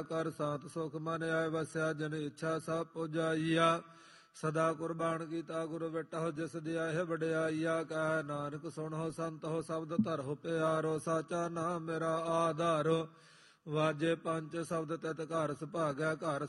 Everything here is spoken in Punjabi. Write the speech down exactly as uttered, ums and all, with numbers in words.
ਕਰ ਸਾਤ ਸੁਖ ਮਨ ਆਏ ਵਸਿਆ ਜਨ ਇੱਛਾ ਸਭ ਪੁਜਾਈਆ ਸਦਾ ਕੁਰਬਾਨ ਕੀਤਾ ਗੁਰ ਵਿਟਹੁ ਜਿਸ ਦਿਆਹਿ ਵਡਿਆਈਆ ਕਹਿ ਨਾਨਕ ਸੁਣੋ ਸੰਤੋ ਸ਼ਬਦ ਧਰਹੁ ਪਿਆਰੋ ਸਾਚਾ ਨਾਮ ਮੇਰਾ ਆਧਾਰੋ ਵਾਜੇ ਪੰਜ ਸ਼ਬਦ ਤਿਤ ਘਰ ਸੁਭਾਗੈ ਘਰ